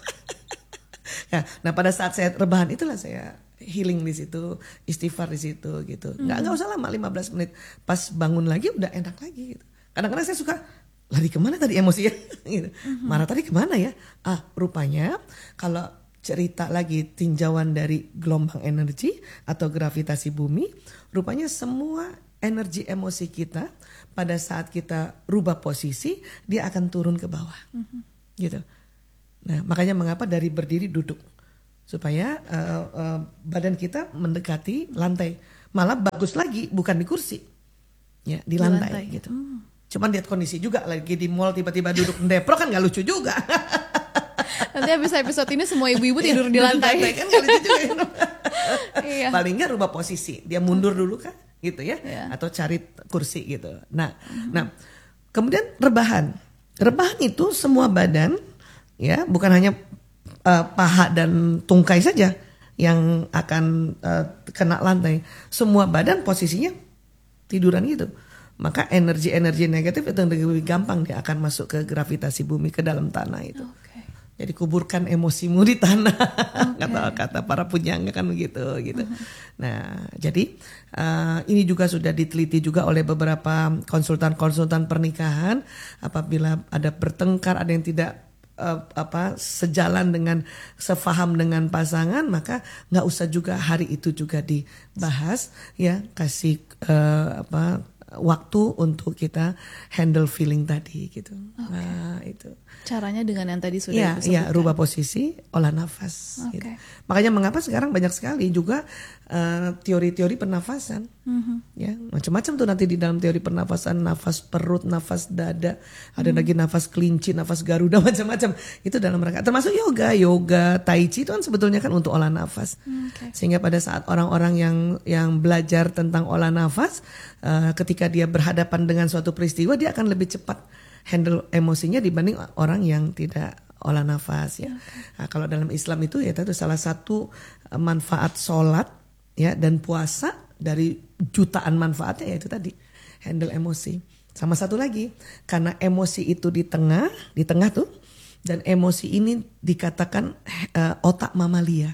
Nah, nah pada saat saya rebahan itulah saya healing di situ, istighfar di situ gitu. Nggak mm. nggak usah lama, lima belas menit. Pas bangun lagi udah enak lagi gitu. Kadang-kadang saya suka lari kemana tadi emosi ya? Gitu. Marah tadi kemana ya? Ah, rupanya kalau cerita lagi tinjauan dari gelombang energi atau gravitasi bumi, rupanya semua energi emosi kita pada saat kita rubah posisi, dia akan turun ke bawah. Mm-hmm. Gitu. Nah, makanya mengapa dari berdiri duduk supaya uh, uh, badan kita mendekati lantai. Malah bagus lagi bukan di kursi. Ya, di, di lantai, lantai gitu. Hmm. Cuman lihat kondisi juga, lagi di mall tiba-tiba duduk mendepro kan gak lucu juga. Nanti habis episode ini semua ibu-ibu tidur di lantai. Kan gak lucu juga. Iya. Paling gak rubah posisi, dia mundur dulu kan gitu ya, yeah. atau cari kursi gitu. Nah, mm-hmm. nah kemudian rebahan. Rebahan itu semua badan ya, bukan hanya uh, paha dan tungkai saja yang akan uh, kena lantai. Semua badan posisinya tiduran gitu. Maka energi-energi negatif itu lebih gampang dia akan masuk ke gravitasi bumi, ke dalam tanah itu. Okay. Jadi kuburkan emosimu di tanah, okay. kata-kata para punyanga kan begitu gitu. Uh-huh. Nah, jadi uh, ini juga sudah diteliti juga oleh beberapa konsultan-konsultan pernikahan. Apabila ada bertengkar, ada yang tidak uh, apa sejalan dengan sefaham dengan pasangan, maka nggak usah juga hari itu juga dibahas, ya kasih uh, apa. waktu untuk kita handle feeling tadi gitu. Okay. Nah, itu. Caranya dengan yang tadi sudah ya, disebutkan. Ya, rubah posisi, olah nafas. Okay. Gitu. Makanya mengapa sekarang banyak sekali juga uh, teori-teori pernafasan. Mm-hmm. Ya, macam-macam tuh nanti di dalam teori pernafasan, nafas perut, nafas dada, ada mm-hmm. lagi nafas kelinci, nafas garuda, macam-macam. Itu dalam rangka. Termasuk yoga, yoga, tai chi itu kan sebetulnya kan untuk olah nafas. Okay. Sehingga pada saat orang-orang yang yang belajar tentang olah nafas, uh, ketika dia berhadapan dengan suatu peristiwa, dia akan lebih cepat handle emosinya dibanding orang yang tidak olah nafas ya. Okay. Nah, kalau dalam Islam itu ya itu salah satu manfaat sholat ya dan puasa dari jutaan manfaatnya yaitu tadi handle emosi. Sama satu lagi, karena emosi itu di tengah, di tengah tuh, dan emosi ini dikatakan uh, otak mamalia.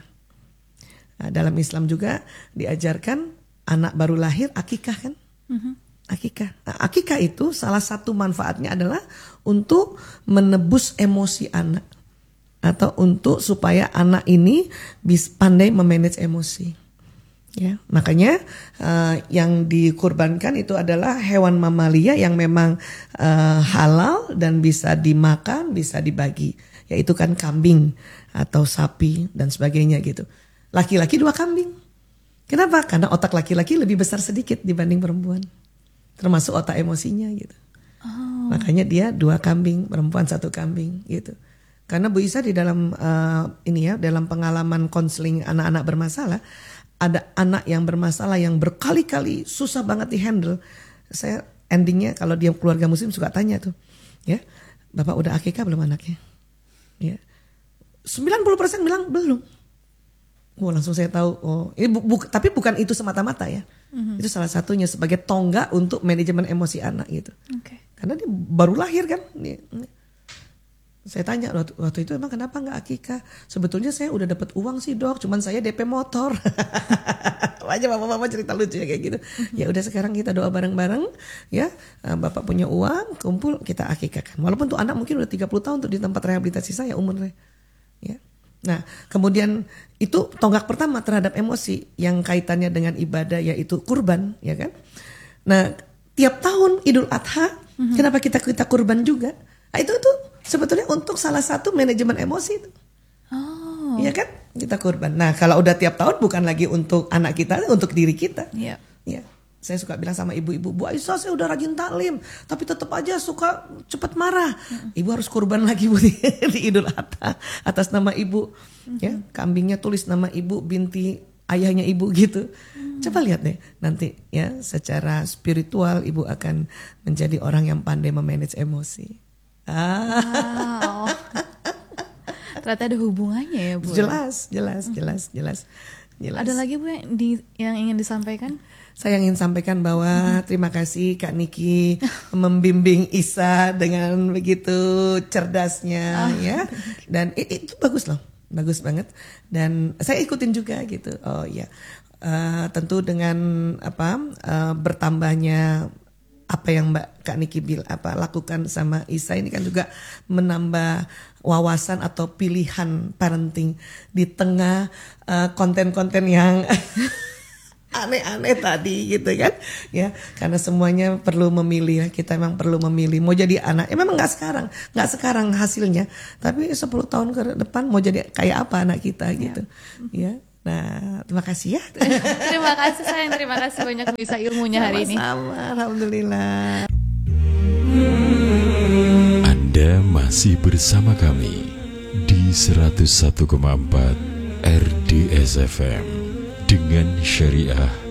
Nah, dalam Islam juga diajarkan anak baru lahir akikah kan? Mm-hmm. Akikah. Nah, akikah itu salah satu manfaatnya adalah untuk menebus emosi anak atau untuk supaya anak ini bisa pandai memanage emosi. Ya, makanya uh, yang dikurbankan itu adalah hewan mamalia yang memang uh, halal dan bisa dimakan, bisa dibagi. Yaitu kan kambing atau sapi dan sebagainya gitu. Laki-laki dua kambing. Kenapa? Karena otak laki-laki lebih besar sedikit dibanding perempuan. Termasuk otak emosinya gitu. Oh. Makanya dia dua kambing, perempuan satu kambing gitu. Karena Bu Isa di dalam uh, ini ya, dalam pengalaman konseling anak-anak bermasalah, ada anak yang bermasalah yang berkali-kali susah banget dihandle. Saya endingnya kalau dia keluarga muslim suka tanya tuh, ya, Bapak udah akikah belum anaknya? Ya, sembilan puluh persen bilang belum. Oh, langsung saya tahu. Oh, ini bu, bu, tapi bukan itu semata-mata ya. Mm-hmm. Itu salah satunya sebagai tonggak untuk manajemen emosi anak gitu. Okay. Karena dia baru lahir kan. Dia, saya tanya waktu, waktu itu emang kenapa nggak akikah? Sebetulnya saya udah dapat uang sih dok, cuman saya D P motor. Aja bapak-bapak cerita lucu ya kayak gitu. Mm-hmm. Ya udah sekarang kita doa bareng-bareng ya. Bapak punya uang, kumpul kita akikahkan. Walaupun tuh anak mungkin udah tiga puluh tahun tuh di tempat rehabilitasi saya umurnya. Ya. Nah, kemudian itu tonggak pertama terhadap emosi yang kaitannya dengan ibadah yaitu kurban, ya kan? Nah, tiap tahun Idul Adha, mm-hmm. kenapa kita kita kurban juga? Nah, itu tuh sebetulnya untuk salah satu manajemen emosi itu. Oh. Iya kan? Kita kurban. Nah, kalau udah tiap tahun bukan lagi untuk anak kita, untuk diri kita. Iya. Yeah. Ya. Saya suka bilang sama ibu-ibu, Bu Aisyah saya udah rajin taklim, tapi tetap aja suka cepat marah. Mm-hmm. Ibu harus kurban lagi Bu di, di Idul Adha atas nama ibu. Mm-hmm. Ya, kambingnya tulis nama ibu, binti ayahnya ibu gitu. Mm-hmm. Coba lihat deh nanti ya, secara spiritual ibu akan menjadi orang yang pandai memanage emosi. Ah. Wow. Ternyata ada hubungannya ya Bu. Jelas, jelas, jelas, jelas. Jelas. Ada lagi Bu yang, di, yang ingin disampaikan? Saya ingin sampaikan bahwa hmm. terima kasih Kak Niki membimbing Isa dengan begitu cerdasnya, oh, ya. Dan itu bagus loh, bagus banget. Dan saya ikutin juga gitu. Oh ya, uh, tentu dengan apa uh, bertambahnya apa yang Mbak Kak Niki bil apa lakukan sama Isa ini kan juga menambah wawasan atau pilihan parenting di tengah uh, konten-konten yang aneh-aneh tadi gitu kan ya, karena semuanya perlu memilih, kita memang perlu memilih mau jadi anak ya memang nggak sekarang nggak sekarang hasilnya, tapi sepuluh tahun ke depan mau jadi kayak apa anak kita gitu ya. Nah, terima kasih ya. Terima kasih sayang, terima kasih banyak bisa ilmunya hari ini. Sama-sama, alhamdulillah. Anda masih bersama kami di seratus satu koma empat R D S F M dengan Syariah